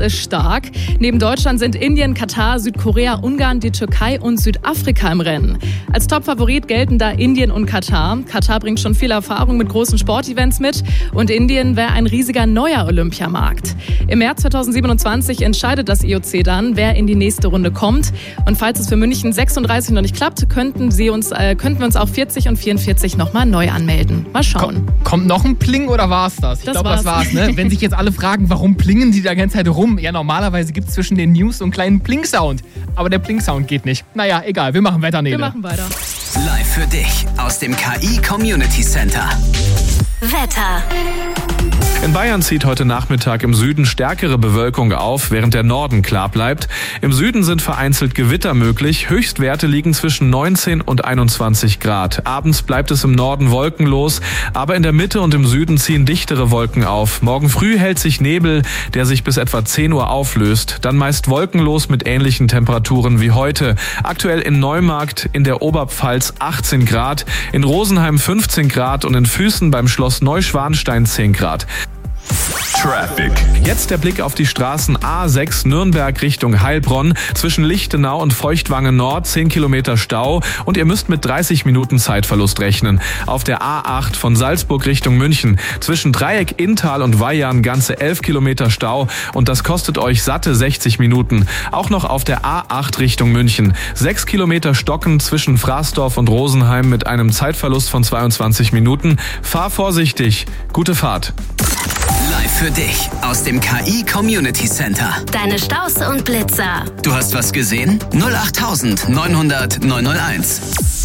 ist stark. Neben Deutschland sind Indien, Katar, Südkorea, Ungarn, die Türkei und Südafrika im Rennen. Als Top-Favorit gelten da Indien und Katar. Katar bringt schon viel Erfahrung mit großen Sportevents mit und Indien wäre ein riesiger neuer Olympiamarkt. Im März 2027 entscheidet das IOC dann, wer in die nächste Runde kommt. Und falls es für München 36 noch nicht klappt, könnten wir uns auch 40 und 44 nochmal neu anmelden. Mal schauen. Kommt noch ein Pling oder war's das? Ich glaube, das war's. Ne? Wenn sich jetzt alle fragen, warum plingen die da ganze Zeit rum? Ja, normalerweise gibt es zwischen den News so einen kleinen Pling-Sound. Aber der Pling-Sound geht nicht. Naja, egal, wir machen weiter, Nele. Wir machen weiter. Live für dich aus dem KI Community Center. Wetter. In Bayern zieht heute Nachmittag im Süden stärkere Bewölkung auf, während der Norden klar bleibt. Im Süden sind vereinzelt Gewitter möglich. Höchstwerte liegen zwischen 19 und 21 Grad. Abends bleibt es im Norden wolkenlos, aber in der Mitte und im Süden ziehen dichtere Wolken auf. Morgen früh hält sich Nebel, der sich bis etwa 10 Uhr auflöst. Dann meist wolkenlos mit ähnlichen Temperaturen wie heute. Aktuell in Neumarkt in der Oberpfalz 18 Grad, in Rosenheim 15 Grad und in Füßen beim Schloss Neuschwanstein 10 Grad. Traffic. Jetzt der Blick auf die Straßen A6 Nürnberg Richtung Heilbronn. Zwischen Lichtenau und Feuchtwangen Nord 10 Kilometer Stau und ihr müsst mit 30 Minuten Zeitverlust rechnen. Auf der A8 von Salzburg Richtung München. Zwischen Dreieck Inntal und Weihern ganze 11 Kilometer Stau und das kostet euch satte 60 Minuten. Auch noch auf der A8 Richtung München. 6 Kilometer Stocken zwischen Fraßdorf und Rosenheim mit einem Zeitverlust von 22 Minuten. Fahr vorsichtig. Gute Fahrt. Live für dich aus dem KI Community Center. Deine Stauste und Blitzer. Du hast was gesehen? 08900 901.